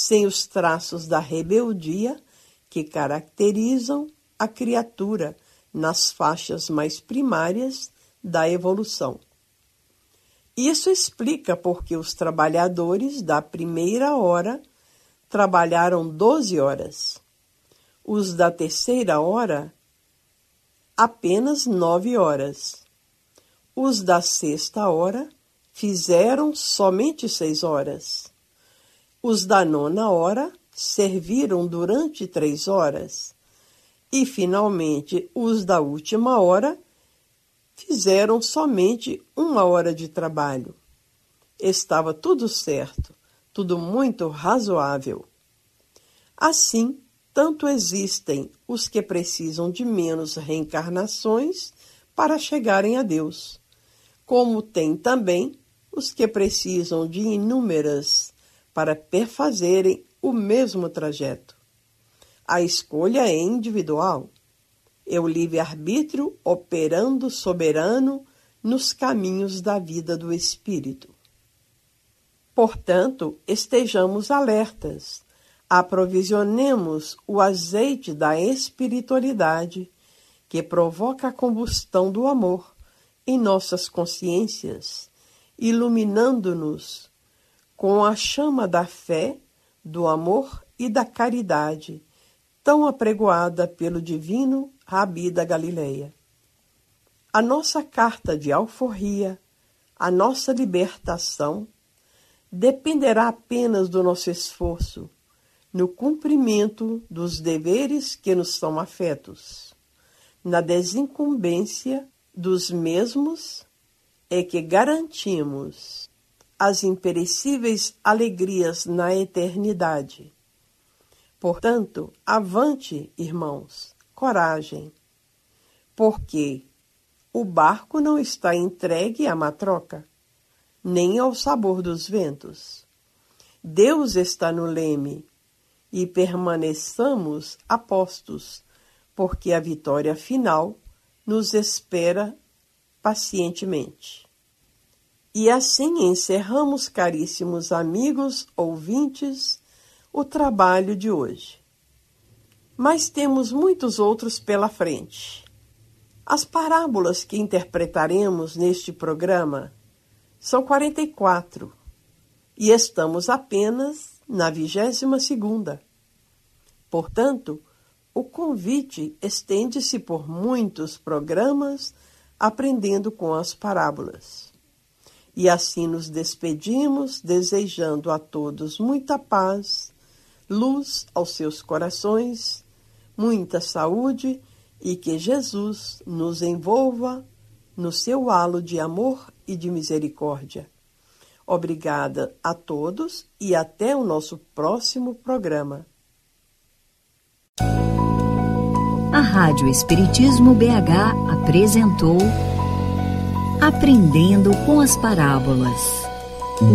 sem os traços da rebeldia que caracterizam a criatura nas faixas mais primárias da evolução. Isso explica porque os trabalhadores da primeira hora trabalharam 12 horas, os da terceira hora apenas 9 horas, os da sexta hora fizeram somente 6 horas, os da nona hora serviram durante 3 horas e, finalmente, os da última hora fizeram somente 1 hora de trabalho. Estava tudo certo, tudo muito razoável. Assim, tanto existem os que precisam de menos reencarnações para chegarem a Deus, como tem também os que precisam de inúmeras para perfazerem o mesmo trajeto. A escolha é individual. É o livre-arbítrio operando soberano nos caminhos da vida do espírito. Portanto, estejamos alertas, aprovisionemos o azeite da espiritualidade que provoca a combustão do amor em nossas consciências, iluminando-nos com a chama da fé, do amor e da caridade, tão apregoada pelo divino Rabi da Galileia. A nossa carta de alforria, a nossa libertação, dependerá apenas do nosso esforço no cumprimento dos deveres que nos são afetos. Na desincumbência dos mesmos é que garantimos as imperecíveis alegrias na eternidade. Portanto, avante, irmãos, coragem, porque o barco não está entregue à matroca, nem ao sabor dos ventos. Deus está no leme, e permaneçamos apostos, porque a vitória final nos espera pacientemente. E assim encerramos, caríssimos amigos ouvintes, o trabalho de hoje. Mas temos muitos outros pela frente. As parábolas que interpretaremos neste programa são 44, e estamos apenas na 22ª. Portanto, o convite estende-se por muitos programas aprendendo com as parábolas. E assim nos despedimos, desejando a todos muita paz, luz aos seus corações, muita saúde e que Jesus nos envolva no seu halo de amor e de misericórdia. Obrigada a todos e até o nosso próximo programa. A Rádio Espiritismo BH apresentou Aprendendo com as Parábolas.